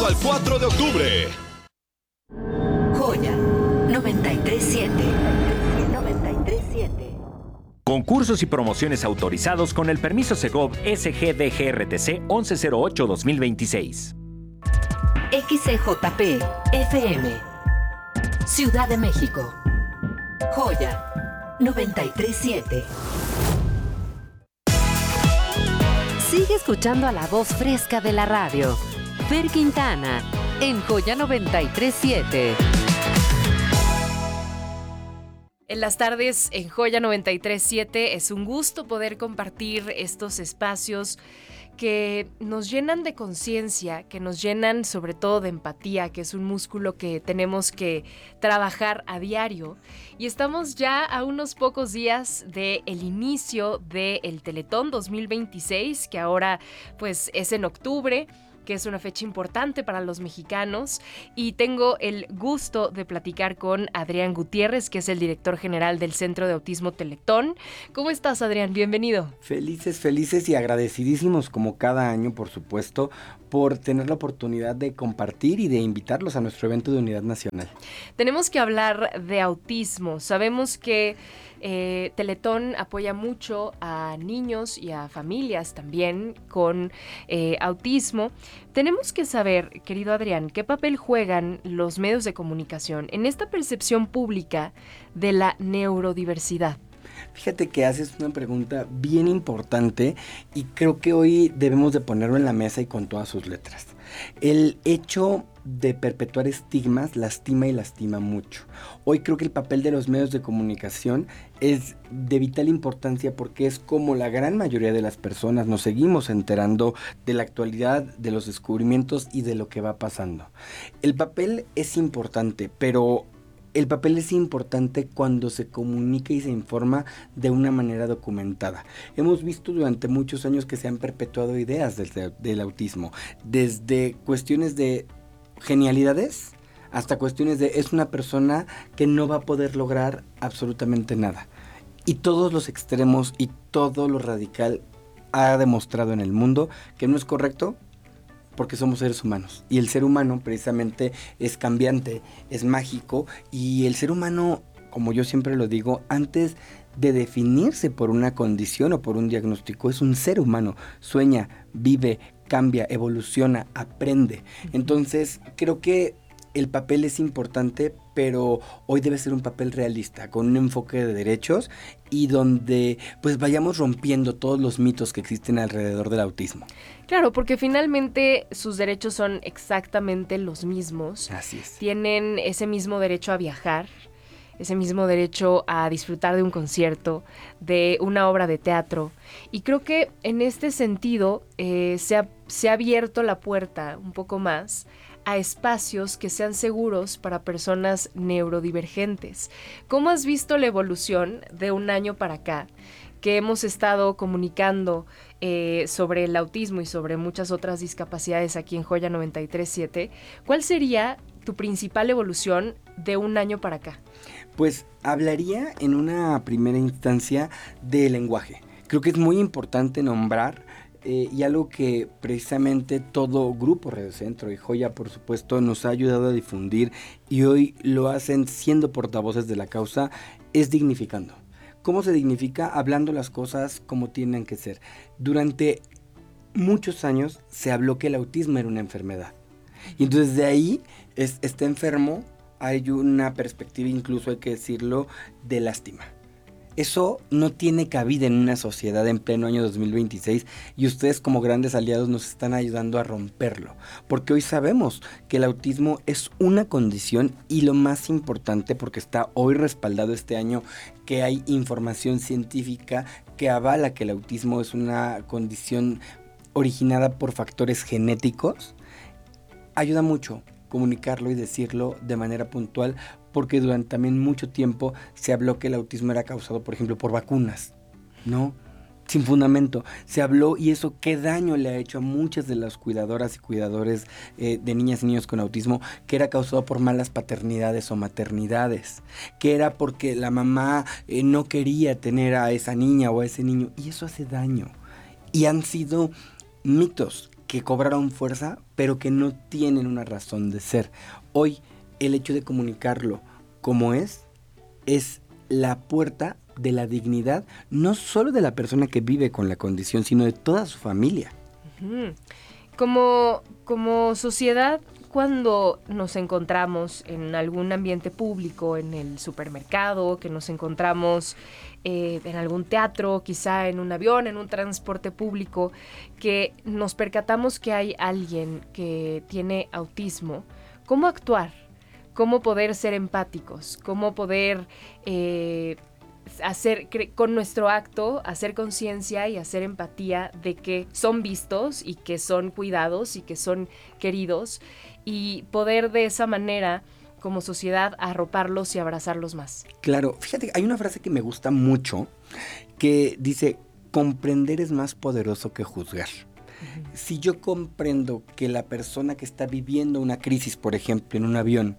al 4 de octubre. Joya 937. 937. Concursos y promociones autorizados con el permiso Segov SGDGRTC 1108-2026. XCJP FM, Ciudad de México. Joya 937. Sigue escuchando a la voz fresca de la radio. Fer Quintana, en Joya 937. En las tardes en Joya 937 es un gusto poder compartir estos espacios que nos llenan de conciencia, que nos llenan sobre todo de empatía, que es un músculo que tenemos que trabajar a diario. Y estamos ya a unos pocos días del inicio del Teletón 2026, que ahora pues es en octubre, que es una fecha importante para los mexicanos, y tengo el gusto de platicar con Adrián Gutiérrez, que es el director general del Centro de Autismo Teletón. ¿Cómo estás, Adrián? Bienvenido. Felices y agradecidísimos como cada año, por supuesto, por tener la oportunidad de compartir y de invitarlos a nuestro evento de unidad nacional. Tenemos que hablar de autismo. Sabemos que Teletón apoya mucho a niños y a familias también con autismo. Tenemos que saber, querido Adrián, qué papel juegan los medios de comunicación en esta percepción pública de la neurodiversidad. Fíjate que haces una pregunta bien importante y creo que hoy debemos de ponerlo en la mesa y con todas sus letras. El hecho de perpetuar estigmas lastima y lastima mucho. Hoy creo que el papel de los medios de comunicación es de vital importancia porque es como la gran mayoría de las personas nos seguimos enterando de la actualidad, de los descubrimientos y de lo que va pasando. El papel es importante, pero el papel es importante cuando se comunica y se informa de una manera documentada. Hemos visto durante muchos años que se han perpetuado ideas del autismo, desde cuestiones de genialidades hasta cuestiones de es una persona que no va a poder lograr absolutamente nada. Y todos los extremos y todo lo radical ha demostrado en el mundo que no es correcto, porque somos seres humanos y el ser humano precisamente es cambiante, es mágico, y el ser humano, como yo siempre lo digo, antes de definirse por una condición o por un diagnóstico, es un ser humano, sueña, vive, cambia, evoluciona, aprende. Entonces creo que el papel es importante, pero hoy debe ser un papel realista, con un enfoque de derechos y donde pues vayamos rompiendo todos los mitos que existen alrededor del autismo. Claro, porque finalmente sus derechos son exactamente los mismos. Así es. Tienen ese mismo derecho a viajar, ese mismo derecho a disfrutar de un concierto, de una obra de teatro. Y creo que en este sentido se ha abierto la puerta un poco más a espacios que sean seguros para personas neurodivergentes. ¿Cómo has visto la evolución de un año para acá, que hemos estado comunicando sobre el autismo y sobre muchas otras discapacidades aquí en Joya 937? ¿Cuál sería tu principal evolución de un año para acá? Pues hablaría en una primera instancia del lenguaje. Creo que es muy importante nombrar y algo que precisamente todo grupo Radio Centro y Joya, por supuesto, nos ha ayudado a difundir y hoy lo hacen siendo portavoces de la causa, es dignificando. ¿Cómo se dignifica? Hablando las cosas como tienen que ser. Durante muchos años se habló que el autismo era una enfermedad. Y entonces de ahí está enfermo, hay una perspectiva, incluso hay que decirlo, de lástima. Eso no tiene cabida en una sociedad en pleno año 2026 y ustedes como grandes aliados nos están ayudando a romperlo. Porque hoy sabemos que el autismo es una condición y lo más importante, porque está hoy respaldado este año que hay información científica que avala que el autismo es una condición originada por factores genéticos, ayuda mucho comunicarlo y decirlo de manera puntual, porque durante también mucho tiempo se habló que el autismo era causado, por ejemplo, por vacunas, ¿no? Sin fundamento. Se habló y eso qué daño le ha hecho a muchas de las cuidadoras y cuidadores de niñas y niños con autismo, que era causado por malas paternidades o maternidades, que era porque la mamá no quería tener a esa niña o a ese niño, y eso hace daño. Y han sido mitos que cobraron fuerza, pero que no tienen una razón de ser. Hoy, el hecho de comunicarlo como es la puerta de la dignidad, no solo de la persona que vive con la condición, sino de toda su familia. Uh-huh. Como sociedad, cuando nos encontramos en algún ambiente público, en el supermercado, que nos encontramos en algún teatro, quizá en un avión, en un transporte público, que nos percatamos que hay alguien que tiene autismo, ¿cómo actuar? ¿Cómo poder ser empáticos? ¿Cómo poder con nuestro acto, hacer conciencia y hacer empatía de que son vistos y que son cuidados y que son queridos, y poder de esa manera, como sociedad, arroparlos y abrazarlos más? Claro, fíjate, hay una frase que me gusta mucho que dice: comprender es más poderoso que juzgar. Uh-huh. Si yo comprendo que la persona que está viviendo una crisis, por ejemplo, en un avión,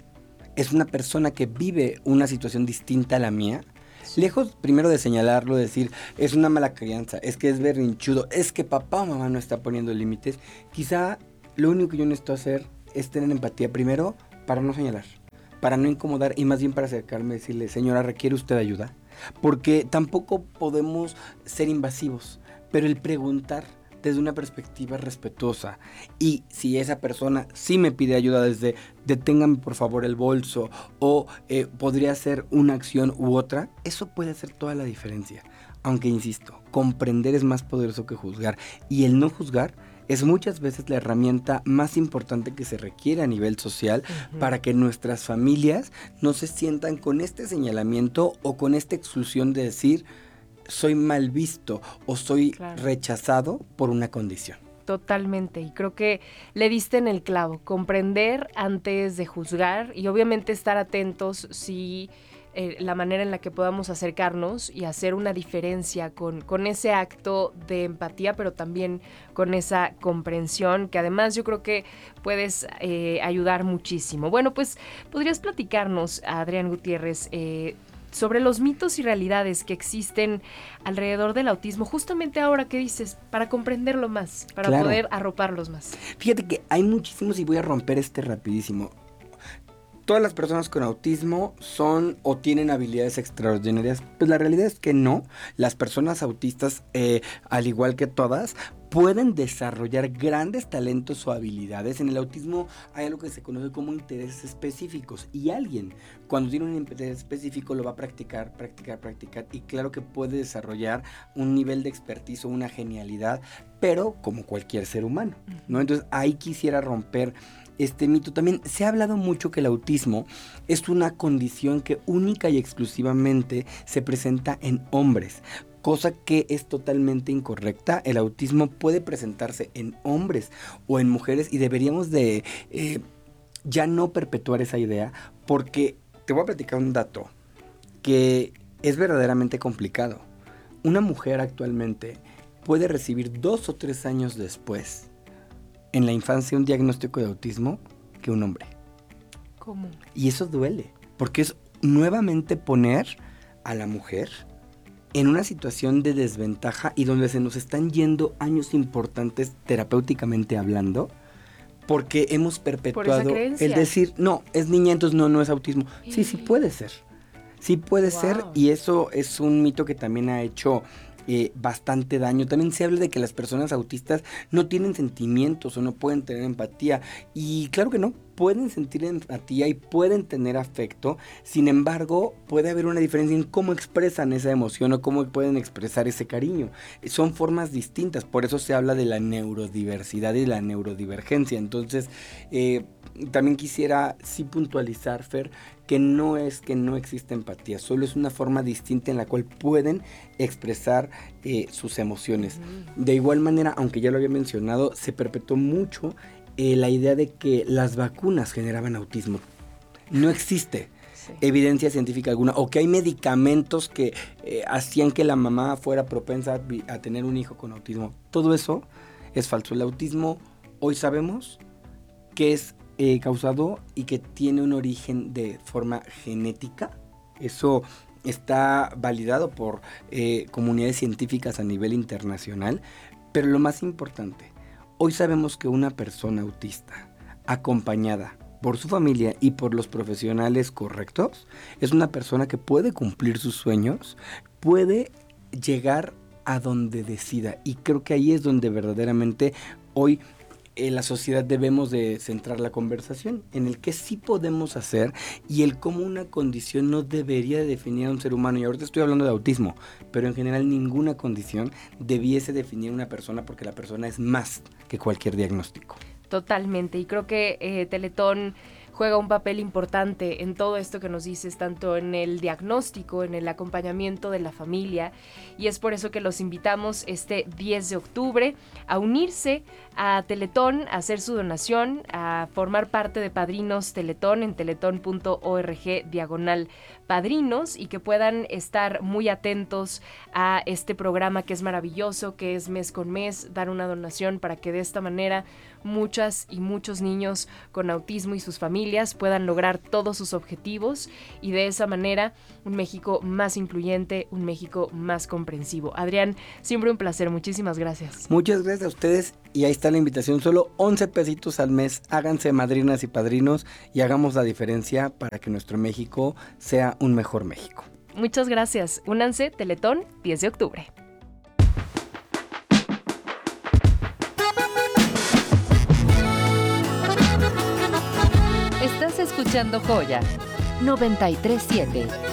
es una persona que vive una situación distinta a la mía, lejos primero de señalarlo, decir es una mala crianza, es que es berrinchudo, es que papá o mamá no está poniendo límites, quizá lo único que yo necesito hacer es tener empatía primero para no señalar, para no incomodar, y más bien para acercarme y decirle: señora, ¿requiere usted ayuda? Porque tampoco podemos ser invasivos, pero el preguntar desde una perspectiva respetuosa, y si esa persona sí me pide ayuda, desde deténgame por favor el bolso, o podría ser una acción u otra, eso puede hacer toda la diferencia. Aunque insisto, comprender es más poderoso que juzgar, y el no juzgar es muchas veces la herramienta más importante que se requiere a nivel social. Uh-huh. Para que nuestras familias no se sientan con este señalamiento o con esta exclusión de decir soy mal visto o soy rechazado por una condición. Totalmente, y creo que le diste en el clavo: comprender antes de juzgar, y obviamente estar atentos si la manera en la que podamos acercarnos y hacer una diferencia con ese acto de empatía, pero también con esa comprensión, que además yo creo que puedes ayudar muchísimo. Bueno, pues, ¿podrías platicarnos, Adrián Gutiérrez, sobre los mitos y realidades que existen alrededor del autismo, justamente ahora que dices, para comprenderlo más, para poder arroparlos más? Fíjate que hay muchísimos, y voy a romper rapidísimo. Todas las personas con autismo son o tienen habilidades extraordinarias. Pues la realidad es que no. Las personas autistas, al igual que todas, pueden desarrollar grandes talentos o habilidades. En el autismo hay algo que se conoce como intereses específicos, y alguien cuando tiene un interés específico lo va a practicar, y claro que puede desarrollar un nivel de expertise o una genialidad, pero como cualquier ser humano, ¿no? Entonces ahí quisiera romper este mito. También se ha hablado mucho que el autismo es una condición que única y exclusivamente se presenta en hombres, cosa que es totalmente incorrecta. El autismo puede presentarse en hombres o en mujeres, y deberíamos de ya no perpetuar esa idea, porque te voy a platicar un dato que es verdaderamente complicado. Una mujer actualmente puede recibir 2 o 3 años después, en la infancia, un diagnóstico de autismo que un hombre. ¿Cómo? Y eso duele, porque es nuevamente poner a la mujer en una situación de desventaja, y donde se nos están yendo años importantes terapéuticamente hablando, porque hemos perpetuado el decir, no, es niña, entonces no es autismo. Sí puede ser. Sí puede ser, y eso es un mito que también ha hecho bastante daño. También se habla de que las personas autistas no tienen sentimientos o no pueden tener empatía, y claro que no, pueden sentir empatía y pueden tener afecto. Sin embargo, puede haber una diferencia en cómo expresan esa emoción o cómo pueden expresar ese cariño. Son formas distintas, por eso se habla de la neurodiversidad y la neurodivergencia. Entonces, también quisiera sí puntualizar, Fer, que no es que no exista empatía, solo es una forma distinta en la cual pueden expresar sus emociones. De igual manera, aunque ya lo había mencionado, se perpetuó mucho la idea de que las vacunas generaban autismo. No existe evidencia científica alguna, o que hay medicamentos que hacían que la mamá fuera propensa a tener un hijo con autismo. Todo eso es falso. El autismo, hoy sabemos que es causado y que tiene un origen de forma genética. Eso está validado por comunidades científicas a nivel internacional. Pero lo más importante, Hoy sabemos que una persona autista, acompañada por su familia y por los profesionales correctos, es una persona que puede cumplir sus sueños, puede llegar a donde decida. Y creo que ahí es donde verdaderamente hoy en la sociedad debemos de centrar la conversación, en el que sí podemos hacer y el cómo una condición no debería de definir a un ser humano. Y ahorita estoy hablando de autismo, pero en general ninguna condición debiese definir a una persona, porque la persona es más que cualquier diagnóstico. Totalmente, y creo que Teletón juega un papel importante en todo esto que nos dices, tanto en el diagnóstico, en el acompañamiento de la familia, y es por eso que los invitamos este 10 de octubre a unirse a Teletón, a hacer su donación, a formar parte de Padrinos Teletón en teletón.org/padrinos, y que puedan estar muy atentos a este programa que es maravilloso, que es mes con mes, dar una donación para que de esta manera muchas y muchos niños con autismo y sus familias puedan lograr todos sus objetivos, y de esa manera un México más incluyente, un México más comprensivo. Adrián, siempre un placer, muchísimas gracias. Muchas gracias a ustedes, y ahí está la invitación, solo 11 pesitos al mes, háganse madrinas y padrinos y hagamos la diferencia para que nuestro México sea un mejor México. Muchas gracias, únanse, Teletón, 10 de octubre. Estás escuchando Joya 93.7.